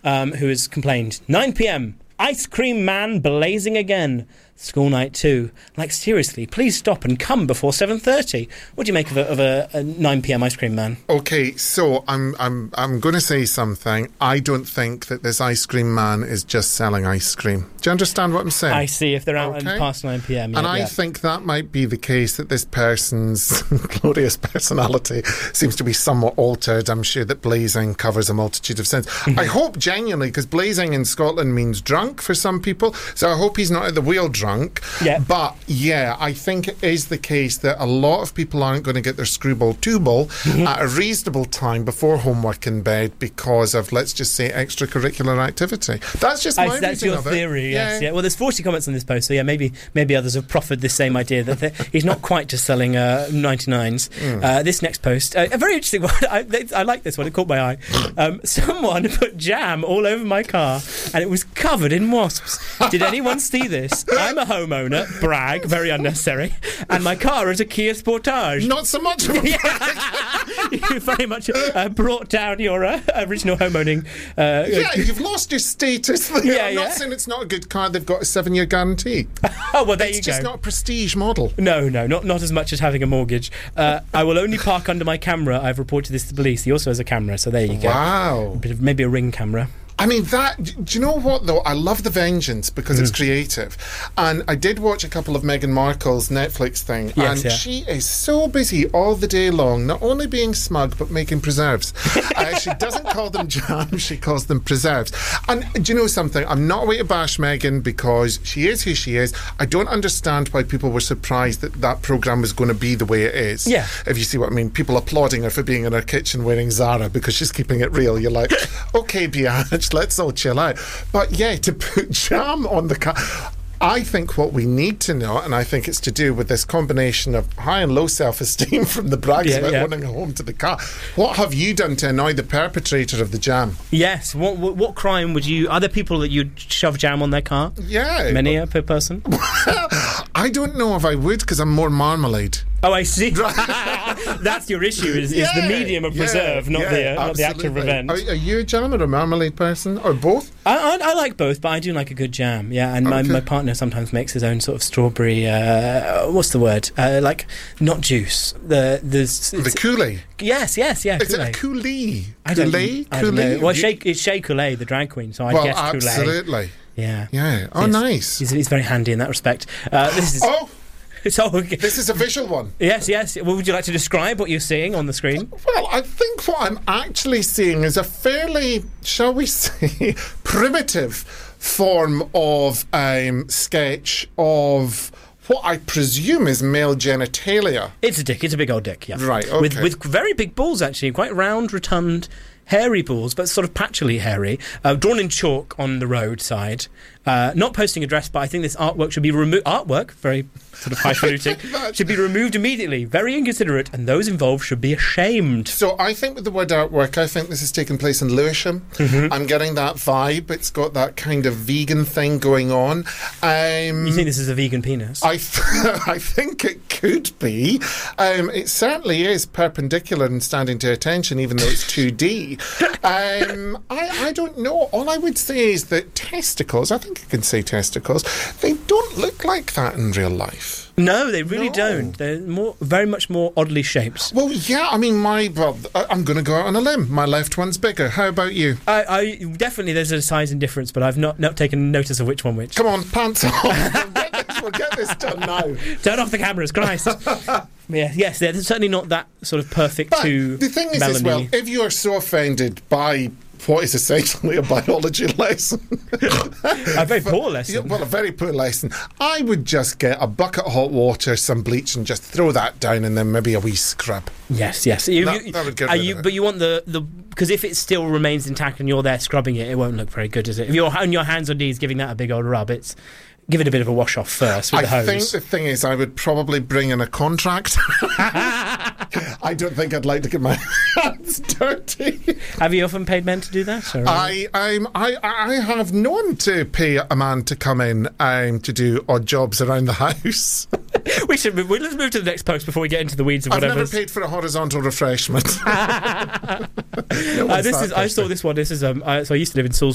who has complained. 9 p.m. Ice cream man blazing again. School night too. Like, seriously, please stop and come before 7:30. What do you make of a 9 p.m. ice cream man? Okay, so I'm going to say something. I don't think that this ice cream man is just selling ice cream. Do you understand what I'm saying? I see. If they're out and past 9 p.m. Yeah, and I think that might be the case, that this person's glorious personality seems to be somewhat altered. I'm sure that blazing covers a multitude of sins. I hope genuinely, because blazing in Scotland means drunk for some people, so I hope he's not at the wheel drunk. Yeah. But yeah, I think it is the case that a lot of people aren't going to get their screwball two-ball at a reasonable time before homework in bed because of, let's just say, extracurricular activity. That's just my That's your theory, yes. Yeah. Well, there's 40 comments on this post, so yeah, maybe others have proffered this same idea that he's not quite just selling 99s. This next post, a very interesting one. I like this one. It caught my eye. Someone put jam all over my car, and it was covered in wasps. Did anyone see this? I'm a homeowner, brag, very unnecessary, and my car is a Kia Sportage. Not so much of a brag. You very much brought down your original homeowning. You've lost your status there. I'm not saying it's not a good car. They've got a 7-year guarantee. Oh, well, there you go. It's just not a prestige model. No, not as much as having a mortgage. I will only park under my camera. I've reported this to the police. He also has a camera, so there you go. Wow. Maybe a Ring camera. I mean, do you know what, though? I love the vengeance because it's creative. And I did watch a couple of Meghan Markle's Netflix thing, she is so busy all the day long, not only being smug, but making preserves. She doesn't call them jam, she calls them preserves. And do you know something? I'm not away to bash Meghan because she is who she is. I don't understand why people were surprised that programme was going to be the way it is. Yeah. If you see what I mean. People applauding her for being in her kitchen wearing Zara because she's keeping it real. You're like, okay, Biatch, let's all chill out. But yeah, to put jam on the car, I think what we need to know, and I think it's to do with this combination of high and low self-esteem from the brags about wanting a home to the car. What have you done to annoy the perpetrator of the jam? Yes. What crime would you... Are there people that you'd shove jam on their car? Yeah. Many per person? I don't know if I would, because I'm more marmalade. Oh, I see. That's your issue, is the medium of preserve, not the actual revenge. Are you a jam or a marmalade person, or both? I like both, but I do like a good jam, and my partner sometimes makes his own sort of strawberry, what's the word? Like, not juice. The coulis. Yes, Is it a coulis? I don't know. Well, it's Shea Coulee, the drag queen, so I guess Coulee. Absolutely. Yeah. Oh, nice. He's very handy in that respect. This is a visual one. Yes. Well, would you like to describe what you're seeing on the screen? Well, I think what I'm actually seeing is a fairly, shall we say, primitive form of sketch of what I presume is male genitalia. It's a dick. It's a big old dick, yeah. Right, okay. With very big balls, actually. Quite round, rotund, hairy balls, but sort of patchily hairy, drawn in chalk on the roadside. Not posting address, but I think this artwork should be removed. Artwork, very sort of highfalutin, should be removed immediately. Very inconsiderate, and those involved should be ashamed. So I think with the word artwork, I think this has taken place in Lewisham. I'm getting that vibe. It's got that kind of vegan thing going on. You think this is a vegan penis? I think it could be. It certainly is perpendicular and standing to attention, even though it's 2D. I don't know. All I would say is that testicles, I think I can say testicles, they don't look like that in real life. No, they really don't. They're very much more oddly shaped. Well, yeah, I mean, I'm going to go out on a limb. My left one's bigger. How about you? I definitely, there's a size and difference, but I've not taken notice of which one which. Come on, pants off. We'll get this done now. Turn off the cameras, Christ. Yes, they're certainly not that sort of perfect but to the thing is, Melanie. As well, if you are so offended by what is essentially a biology lesson. A very poor lesson. Well, a very poor lesson. I would just get a bucket of hot water, some bleach, and just throw that down, and then maybe a wee scrub. Yes. That would get rid of it. But you want the because if it still remains intact and you're there scrubbing it, it won't look very good, does it? If you're on your hands or knees giving that a big old rub, give it a bit of a wash off first with the hose. I think the thing is, I would probably bring in a contract. I don't think I'd like to get my hands dirty. Have you often paid men to do that? Or? I have known to pay a man to come in to do odd jobs around the house. Let's move to the next post before we get into the weeds of whatever. I've never paid for a horizontal refreshment. I saw this one. This is so I used to live in Salisbury.